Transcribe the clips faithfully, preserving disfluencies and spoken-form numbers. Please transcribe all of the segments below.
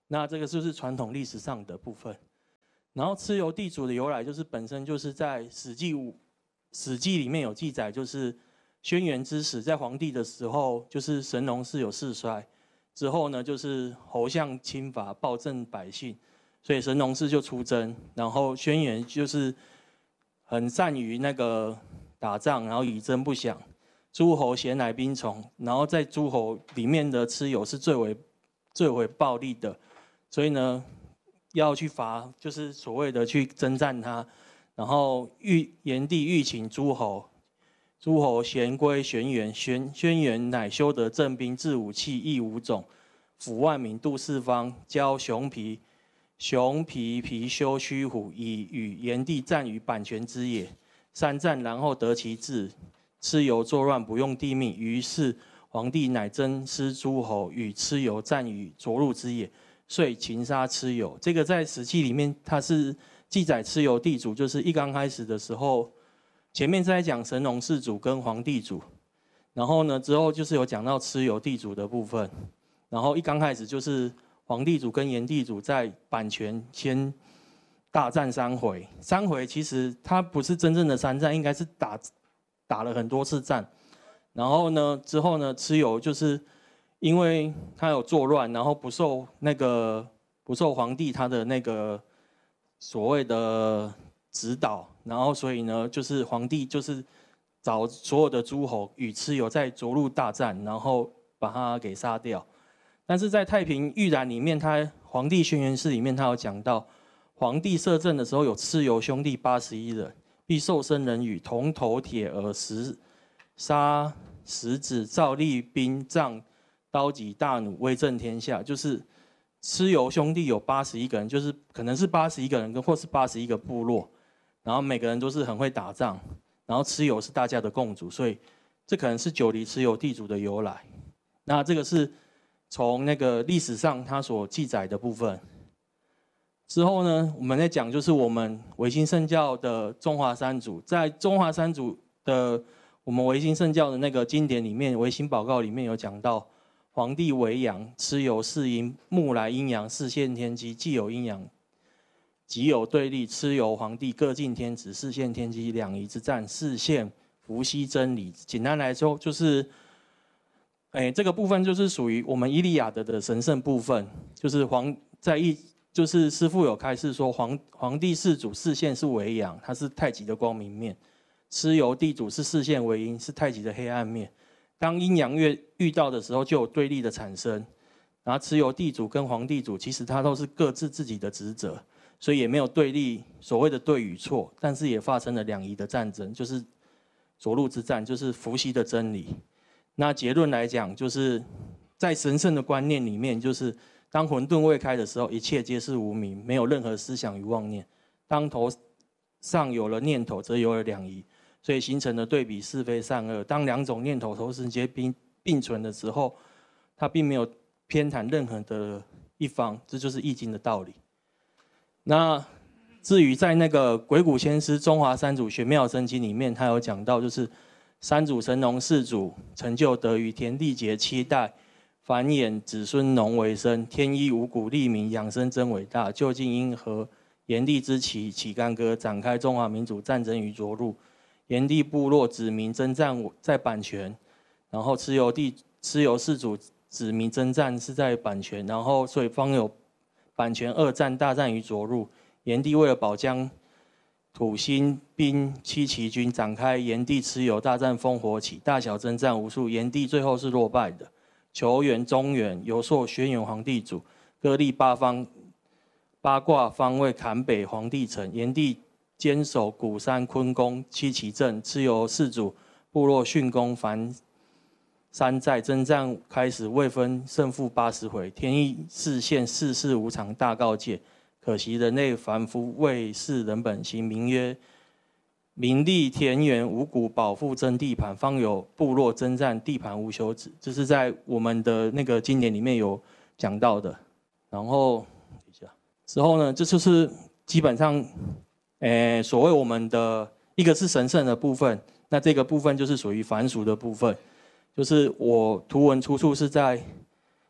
那这个就是传统历史上的部分。然后蚩尤地主的由来，就是本身就是在《史记》五《史记》里面有记载，就是轩辕之始在黄帝的时候，就是神农氏有世衰，之后呢就是侯相侵伐，暴政百姓，所以神农氏就出征，然后轩辕就是很善于那个打仗，然后以征不响，诸侯咸乃兵从，然后在诸侯里面的蚩尤是最为最为暴力的，所以呢。要去伐，就是所谓的去征战他，然后欲炎帝欲请诸侯，诸侯咸归轩辕，轩轩辕乃修得正兵，制武器，役五种，抚万民，度四方，教熊皮，熊皮貔貅驱虎，以与炎帝战于阪泉之野。三战，然后得其志，蚩尤作乱，不用帝命，于是皇帝乃征师诸侯，与蚩尤战于涿鹿之野。遂擒杀蚩尤，这个在《史记》里面，它是记载蚩尤地主，就是一刚开始的时候，前面是在讲神农氏主跟黄地主，然后呢之后就是有讲到蚩尤地主的部分，然后一刚开始就是黄地主跟炎地主在阪泉先大战三回，三回其实它不是真正的三战，应该是打打了很多次战，然后呢之后呢蚩尤就是。因为他有作乱，然后不受那个不受皇帝他的那个所谓的指导，然后所以呢，就是皇帝就是找所有的诸侯与蚩尤在涿鹿大战，然后把他给杀掉。但是在太平御览里面，他皇帝轩辕氏里面他有讲到，皇帝摄政的时候有蚩尤兄弟八十一人，必受生人语，铜头铁额石杀石子赵立兵杖。刀戟大弩，威震天下。就是蚩尤兄弟有八十一个人，就是可能是八十一个人，或是八十一个部落，然后每个人都是很会打仗，然后蚩尤是大家的共主，所以这可能是九黎蚩尤地主的由来。那这个是从那个历史上他所记载的部分。之后呢，我们在讲就是我们维新圣教的中华三祖，在中华三祖的我们维新圣教的那个经典里面，维新报告里面有讲到。皇帝为阳，蚩尤是阴，木来阴阳，四现天机，既有阴阳，即有对立。蚩尤、皇帝各尽天职，四现天机，两仪之战，四现伏羲真理。简单来说，就是，哎，这个部分就是属于我们伊利亚德的神圣部分，就是皇在一，就是师父有开示说，皇皇帝世主四现是为阳，他是太极的光明面；蚩尤地主是四现为阴，是太极的黑暗面。当阴阳月遇到的时候，就有对立的产生。然后蚩尤地主跟黄地主，其实他都是各自自己的职责，所以也没有对立所谓的对与错，但是也发生了两仪的战争，就是涿鹿之战，就是伏羲的真理。那结论来讲，就是在神圣的观念里面，就是当混沌未开的时候，一切皆是无明，没有任何思想与妄念。当头上有了念头，则有了两仪。所以形成了对比是非善恶。当两种念头同时间并并存的时候，它并没有偏袒任何的一方，这就是易经的道理。那至于在那个鬼谷先师《中华三祖玄妙真经》里面，他有讲到，就是三祖神农氏祖成就得于天地劫七代，繁衍子孙农为生，天衣五谷利民，养生真伟大。究竟因何炎帝之起起干戈，展开中华民族战争于涿鹿。炎帝部落子民征战在阪泉，然后蚩尤地蚩尤氏主子民征战是在阪泉，然后所以方有阪泉二战大战于涿鹿。炎帝为了保疆，土星兵七旗军展开炎帝蚩尤大战烽火起，大小征战无数，炎帝最后是落败的。求援中原，游说轩辕黄帝主，各立八方八卦方位坎北黄帝城，炎帝。坚守鼓山昆宫七旗阵，蚩尤氏主部落训攻樊山寨，征战开始未分胜负八十回，天意视现世事无常，大告诫。可惜人类凡夫未视人本性，名曰名利田园五谷饱腹争地盘，方有部落征战地盘无休止。这是在我们的那个经典里面有讲到的。然后之后呢，这就是基本上。诶，所谓我们的一个是神圣的部分，那这个部分就是属于凡俗的部分，就是我图文出处是在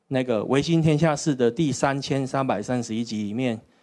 那个维新天下事的第三千三百三十一集里面